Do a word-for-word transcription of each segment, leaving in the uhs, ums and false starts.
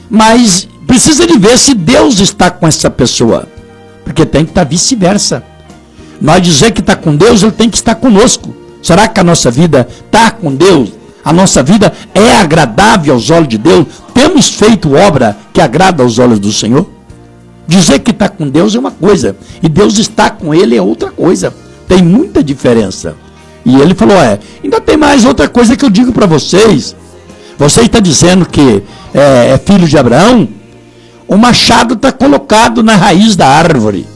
mas precisa de ver se Deus está com essa pessoa, porque tem que estar vice-versa. Nós dizer que está com Deus, Ele tem que estar conosco. Será que a nossa vida está com Deus? A nossa vida é agradável aos olhos de Deus? Temos feito obra que agrada aos olhos do Senhor? Dizer que está com Deus é uma coisa, e Deus está com Ele é outra coisa. Tem muita diferença. E ele falou, é, ainda tem mais outra coisa que eu digo para vocês. Você está dizendo que é, é filho de Abraão? O machado está colocado na raiz da árvore.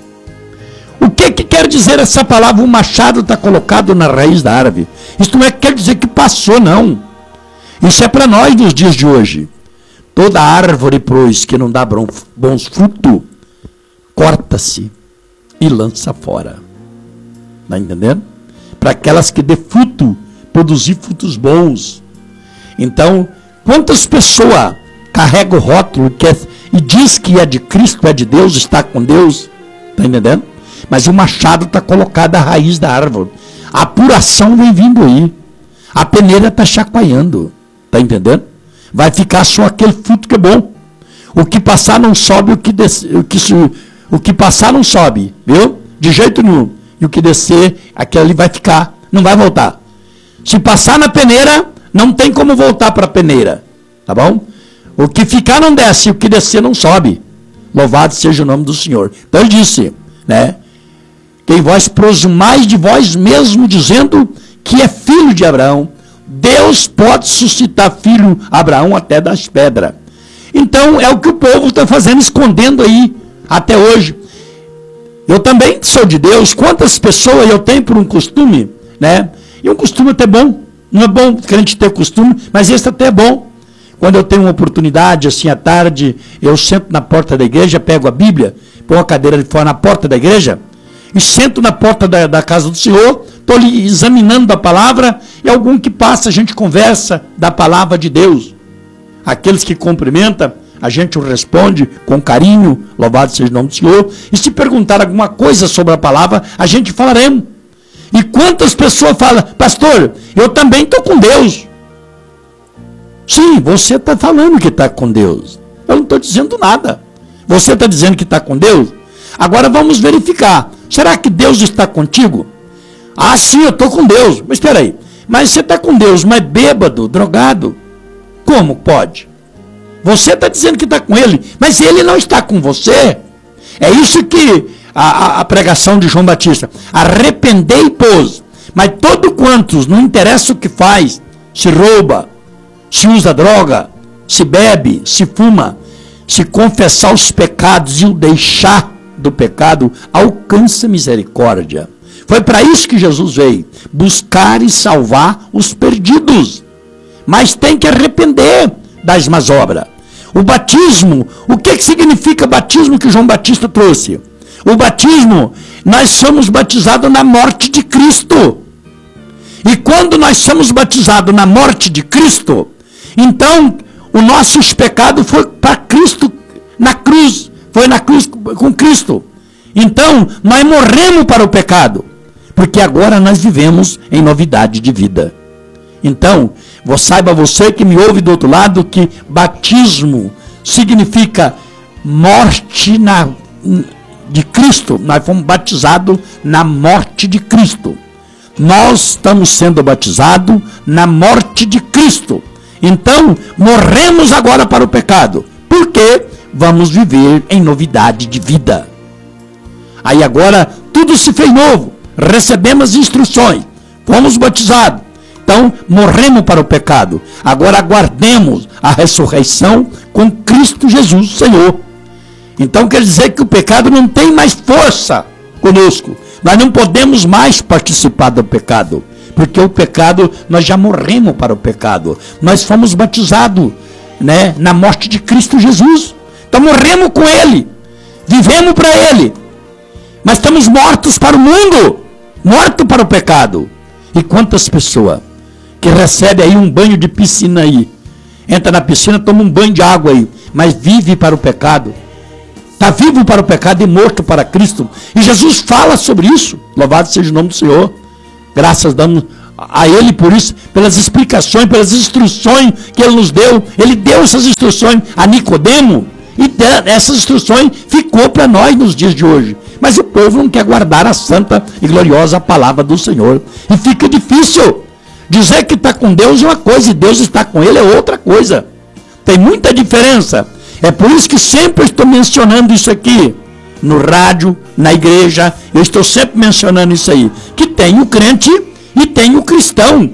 O que, que quer dizer essa palavra, o machado está colocado na raiz da árvore? Isso não é, quer dizer que passou, não. Isso é para nós nos dias de hoje. Toda árvore, pois, que não dá bons frutos, corta-se e lança fora. Está entendendo? Para aquelas que dê fruto, produzir frutos bons. Então, quantas pessoas carregam o rótulo que é, e diz que é de Cristo, é de Deus, está com Deus? Está entendendo? Mas o machado está colocado à raiz da árvore. A apuração vem vindo aí. A peneira está chacoalhando. Está entendendo? Vai ficar só aquele fruto que é bom. O que passar não sobe, o que, desce, o que, o que passar não sobe. Viu? De jeito nenhum. E o que descer, aquele ali vai ficar. Não vai voltar. Se passar na peneira, não tem como voltar para a peneira. Tá bom? O que ficar não desce, o que descer não sobe. Louvado seja o nome do Senhor. Então ele disse, né? Quem vós prosumais de vós mesmo, dizendo que é filho de Abraão, Deus pode suscitar filho Abraão até das pedras. Então é o que o povo está fazendo, escondendo aí até hoje. Eu também sou de Deus. Quantas pessoas eu tenho por um costume, né? E um costume até bom. Não é bom crente ter costume, mas esse até é bom. Quando eu tenho uma oportunidade, assim, à tarde, eu sento na porta da igreja, pego a Bíblia, põe a cadeira de fora na porta da igreja, e sento na porta da, da casa do Senhor, estou ali examinando a palavra, e algum que passa, a gente conversa da palavra de Deus. Aqueles que cumprimentam, a gente responde com carinho, louvado seja o nome do Senhor, e se perguntar alguma coisa sobre a palavra, a gente falaremos. E quantas pessoas falam, pastor, eu também estou com Deus. Sim, você está falando que está com Deus. Eu não estou dizendo nada. Você está dizendo que está com Deus? Agora vamos verificar. Será que Deus está contigo? Ah, sim, eu estou com Deus. Mas espera aí. Mas você está com Deus, mas bêbado, drogado? Como pode? Você está dizendo que está com Ele, mas Ele não está com você. É isso que a, a, a pregação de João Batista. Arrependei, pois. Mas todo quantos, não interessa o que faz, se rouba, se usa droga, se bebe, se fuma, se confessar os pecados e o deixar do pecado, alcança misericórdia. Foi para isso que Jesus veio, buscar e salvar os perdidos. Mas tem que arrepender das más obras. O batismo, o que, que significa batismo que João Batista trouxe? O batismo, nós somos batizados na morte de Cristo. E quando nós somos batizados na morte de Cristo, então o nosso pecado foi para Cristo na cruz, foi na cruz com Cristo. Então nós morremos para o pecado, porque agora nós vivemos em novidade de vida. Então, saiba você que me ouve do outro lado, que batismo significa morte na, de Cristo. Nós fomos batizados na morte de Cristo. Nós estamos sendo batizados na morte de Cristo. Então, morremos agora para o pecado. Porque vamos viver em novidade de vida. Aí agora, tudo se fez novo. Recebemos as instruções. Fomos batizados. Então, morremos para o pecado. Agora aguardemos a ressurreição com Cristo Jesus, Senhor. Então, quer dizer que o pecado não tem mais força conosco. Nós não podemos mais participar do pecado. Porque o pecado, nós já morremos para o pecado. Nós fomos batizados, né, na morte de Cristo Jesus. Então, morremos com Ele. Vivemos para Ele. Mas estamos mortos para o mundo. Mortos para o pecado. E quantas pessoas que recebe aí um banho de piscina aí, entra na piscina, toma um banho de água aí, mas vive para o pecado, está vivo para o pecado e morto para Cristo. E Jesus fala sobre isso. Louvado seja o nome do Senhor. Graças damos a ele por isso, pelas explicações, pelas instruções que ele nos deu. Ele deu essas instruções a Nicodemo, e essas instruções ficou para nós nos dias de hoje. Mas o povo não quer guardar a santa e gloriosa palavra do Senhor. E fica difícil. Dizer que está com Deus é uma coisa e Deus está com ele é outra coisa. Tem muita diferença. É por isso que sempre estou mencionando isso aqui. No rádio, na igreja, eu estou sempre mencionando isso aí. Que tem o crente e tem o cristão.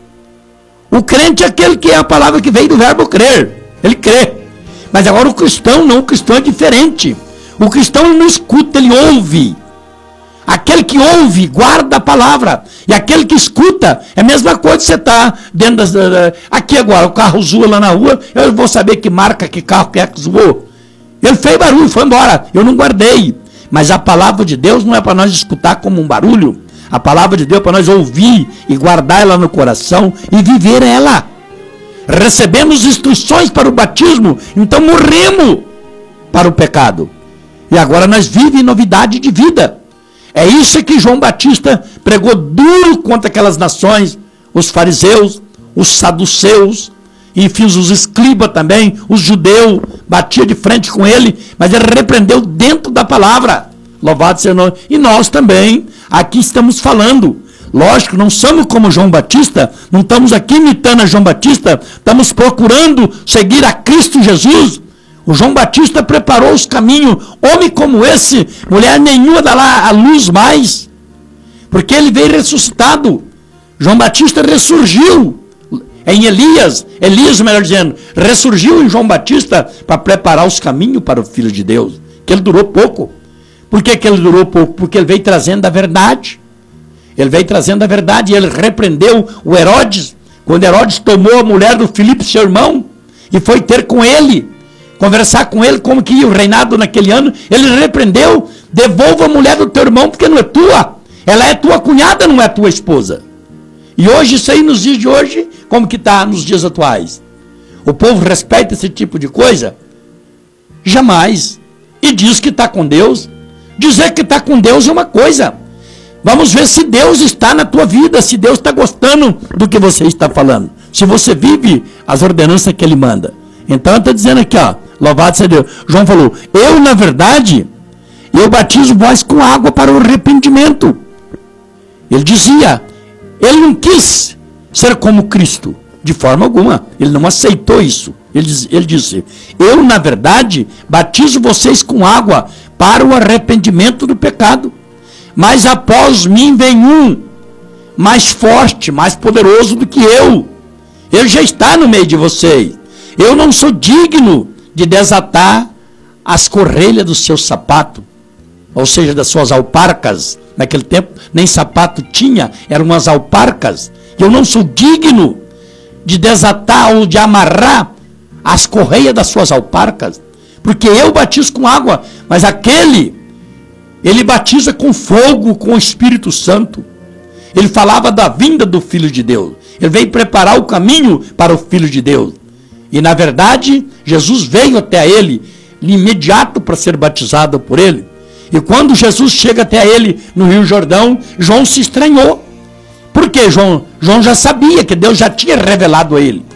O crente é aquele que é a palavra que veio do verbo crer. Ele crê. Mas agora o cristão não, o cristão é diferente. O cristão ele não escuta, ele ouve. Aquele que ouve, guarda a palavra. E aquele que escuta, é a mesma coisa que você está dentro das... Aqui agora, o carro zoa lá na rua, eu vou saber que marca, que carro que é que zoou. Ele fez barulho, foi embora. Eu não guardei. Mas a palavra de Deus não é para nós escutar como um barulho. A palavra de Deus é para nós ouvir e guardar ela no coração e viver ela. Recebemos instruções para o batismo, então morremos para o pecado. E agora nós vivemos em novidade de vida. É isso que João Batista pregou duro contra aquelas nações, os fariseus, os saduceus, enfim, os escribas também, os judeus, batia de frente com ele, mas ele repreendeu dentro da palavra. Louvado seja o nome. E nós também, aqui estamos falando. Lógico, não somos como João Batista, não estamos aqui imitando a João Batista, estamos procurando seguir a Cristo Jesus. O João Batista preparou os caminhos, homem como esse, mulher nenhuma dá lá a luz mais, porque ele veio ressuscitado. João Batista ressurgiu em Elias, Elias melhor dizendo, ressurgiu em João Batista para preparar os caminhos para o Filho de Deus, que ele durou pouco. Por que, que ele durou pouco? Porque ele veio trazendo a verdade. Ele veio trazendo a verdade e ele repreendeu o Herodes, quando Herodes tomou a mulher do Filipe, seu irmão, e foi ter com ele, conversar com ele como que ia o reinado naquele ano. Ele repreendeu, devolva a mulher do teu irmão porque não é tua, ela é tua cunhada, não é tua esposa. E hoje, isso aí nos dias de hoje, como que está nos dias atuais? O povo respeita esse tipo de coisa? Jamais. E diz que está com Deus. Dizer que está com Deus é uma coisa. Vamos ver se Deus está na tua vida, se Deus está gostando do que você está falando. Se você vive as ordenanças que Ele manda. Então, está dizendo aqui, ó, louvado seja Deus. João falou, eu, na verdade, eu batizo vós com água para o arrependimento. Ele dizia, ele não quis ser como Cristo, de forma alguma. Ele não aceitou isso. Ele, ele disse, eu, na verdade, batizo vocês com água para o arrependimento do pecado. Mas após mim vem um, mais forte, mais poderoso do que eu. Ele já está no meio de vocês. Eu não sou digno de desatar as correias do seu sapato, ou seja, das suas alparcas. Naquele tempo nem sapato tinha, eram umas alparcas. Eu não sou digno de desatar ou de amarrar as correias das suas alparcas, porque eu batizo com água, mas aquele, ele batiza com fogo, com o Espírito Santo. Ele falava da vinda do Filho de Deus. Ele veio preparar o caminho para o Filho de Deus. E na verdade, Jesus veio até ele, imediato para ser batizado por ele. E quando Jesus chega até ele no Rio Jordão, João se estranhou. Por quê, João? João já sabia que Deus já tinha revelado a ele.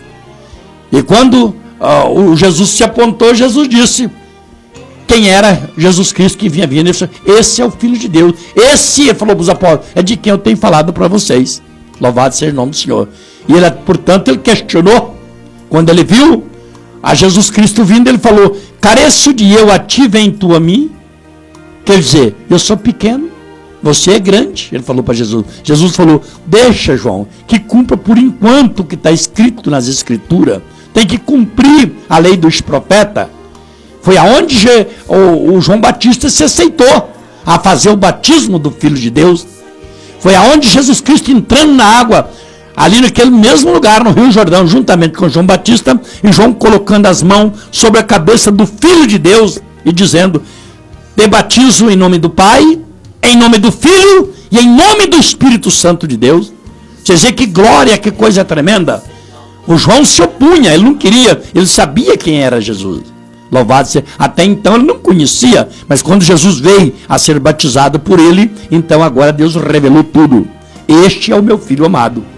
E quando uh, o Jesus se apontou, Jesus disse quem era Jesus Cristo que vinha vindo. Ele disse, esse é o Filho de Deus. Esse, ele falou para os apóstolos, é de quem eu tenho falado para vocês. Louvado seja o nome do Senhor. E ele, portanto, ele questionou. Quando ele viu a Jesus Cristo vindo, ele falou, careço de eu a ti, vem tu a mim? Quer dizer, eu sou pequeno, você é grande. Ele falou para Jesus. Jesus falou, deixa, João, que cumpra por enquanto o que está escrito nas Escrituras. Tem que cumprir a lei dos profetas. Foi aonde o, o João Batista se aceitou a fazer o batismo do Filho de Deus. Foi aonde Jesus Cristo entrando na água, ali naquele mesmo lugar, no Rio Jordão, juntamente com João Batista, e João colocando as mãos sobre a cabeça do Filho de Deus e dizendo, te batizo em nome do Pai, em nome do Filho e em nome do Espírito Santo de Deus. Você vê que glória, que coisa tremenda. O João se opunha, ele não queria, ele sabia quem era Jesus. Louvado seja. Até então ele não conhecia, mas quando Jesus veio a ser batizado por ele, então agora Deus revelou tudo. Este é o meu Filho amado,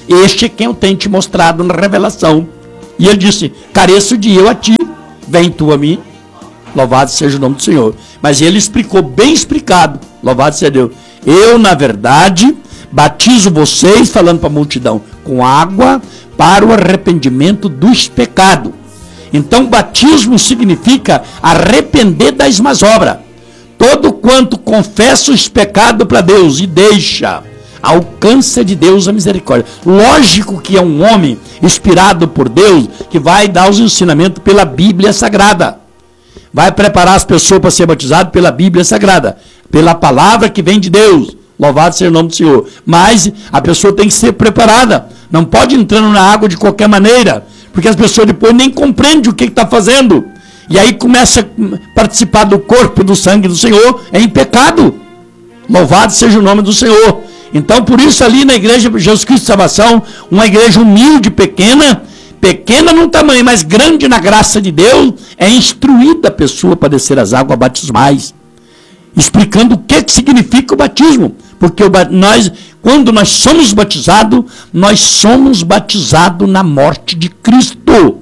este é quem eu tenho te mostrado na revelação. E ele disse, careço de eu a ti, vem tu a mim, louvado seja o nome do Senhor. Mas ele explicou, bem explicado, louvado seja Deus. Eu, na verdade, batizo vocês, falando para a multidão, com água para o arrependimento dos pecados. Então, batismo significa arrepender das más obras. Todo quanto confessa os pecados para Deus e deixa, alcança de Deus a misericórdia. Lógico que é um homem inspirado por Deus que vai dar os ensinamentos pela Bíblia Sagrada. Vai preparar as pessoas para ser batizado pela Bíblia Sagrada, pela palavra que vem de Deus. Louvado seja o nome do Senhor. Mas a pessoa tem que ser preparada. Não pode entrar na água de qualquer maneira, porque as pessoas depois nem compreendem o que está fazendo. E aí começa a participar do corpo e do sangue do Senhor em pecado. Louvado seja o nome do Senhor. Então, por isso ali na igreja Jesus Cristo de Salvação, uma igreja humilde, pequena, pequena no tamanho, mas grande na graça de Deus, é instruída a pessoa para descer as águas batismais, explicando o que, que significa o batismo. Porque o, nós, quando nós somos batizados, nós somos batizados na morte de Cristo.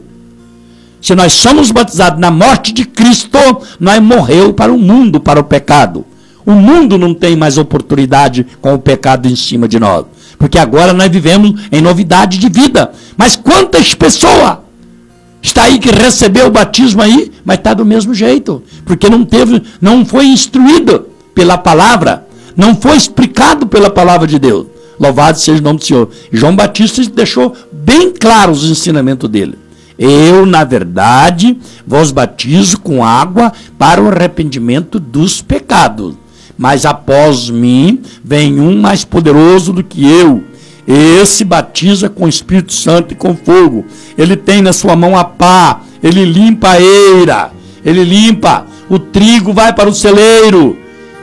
Se nós somos batizados na morte de Cristo, nós morreu para o mundo, para o pecado. O mundo não tem mais oportunidade com o pecado em cima de nós. Porque agora nós vivemos em novidade de vida. Mas quantas pessoas está aí que recebeu o batismo aí, mas está do mesmo jeito. Porque não teve, não foi instruído pela palavra, não foi explicado pela palavra de Deus. Louvado seja o nome do Senhor. E João Batista deixou bem claros os ensinamentos dele. Eu, na verdade, vos batizo com água para o arrependimento dos pecados. Mas após mim vem um mais poderoso do que eu. Esse batiza com o Espírito Santo e com fogo. Ele tem na sua mão a pá, ele limpa a eira, ele limpa, o trigo vai para o celeiro,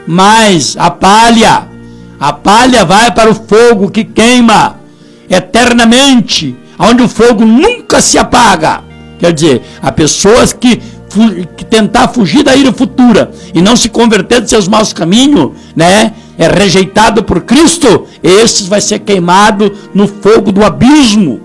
mas a palha, a palha vai para o fogo que queima eternamente, onde o fogo nunca se apaga. Quer dizer, há pessoas que que tentar fugir da ira futura e não se converter de seus maus caminhos, né, é rejeitado por Cristo, esses vai ser queimado no fogo do abismo.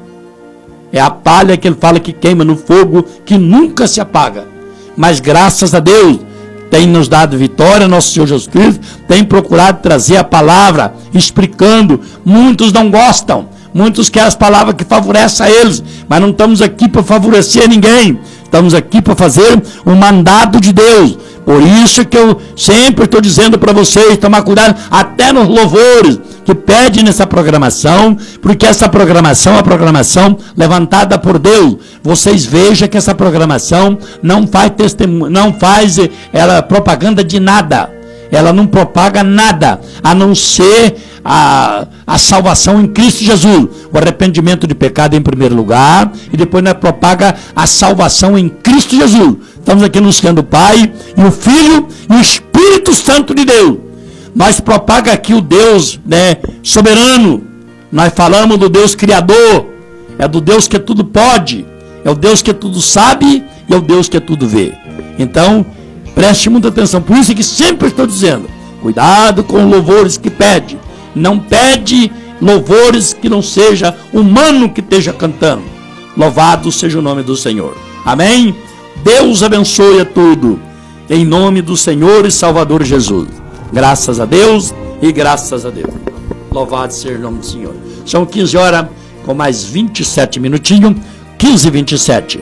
É a palha que ele fala que queima no fogo que nunca se apaga. Mas graças a Deus tem nos dado vitória, nosso Senhor Jesus Cristo tem procurado trazer a palavra explicando. Muitos não gostam, muitos querem as palavras que favorecem a eles, mas não estamos aqui para favorecer ninguém. Estamos aqui para fazer um mandado de Deus. Por isso que eu sempre estou dizendo para vocês, tomar cuidado, até nos louvores que pede nessa programação, porque essa programação é a programação levantada por Deus. Vocês vejam que essa programação não faz testemunho, não faz ela propaganda de nada. Ela não propaga nada, a não ser a, a salvação em Cristo Jesus. O arrependimento de pecado em primeiro lugar, e depois nós propaga a salvação em Cristo Jesus. Estamos aqui anunciando o Pai, e o Filho, e o Espírito Santo de Deus. Nós propaga aqui o Deus, né, soberano. Nós falamos do Deus Criador. É do Deus que tudo pode. É o Deus que tudo sabe, e é o Deus que tudo vê. Então, preste muita atenção. Por isso que sempre estou dizendo, cuidado com os louvores que pede. Não pede louvores que não seja humano que esteja cantando. Louvado seja o nome do Senhor. Amém? Deus abençoe a tudo. Em nome do Senhor e Salvador Jesus. Graças a Deus e graças a Deus. Louvado seja o nome do Senhor. São quinze horas com mais vinte e sete minutinhos. quinze e vinte e sete.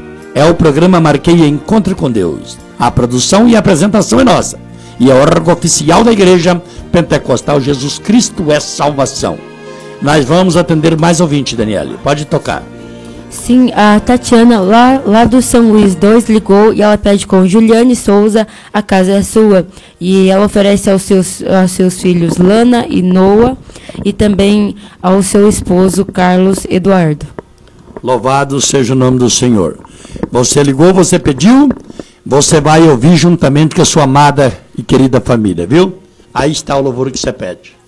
É o programa Marquei Encontro com Deus. A produção e a apresentação é nossa. E a órgão oficial da Igreja Pentecostal Jesus Cristo é Salvação. Nós vamos atender mais ouvinte, Daniele. Pode tocar. Sim, a Tatiana, lá, lá do São Luís dois, ligou e ela pede com Juliane Souza, a casa é sua. E ela oferece aos seus, aos seus filhos Lana e Noah e também ao seu esposo Carlos Eduardo. Louvado seja o nome do Senhor. Você ligou, você pediu, você vai ouvir juntamente com a sua amada e querida família, viu? Aí está o louvor que você pede.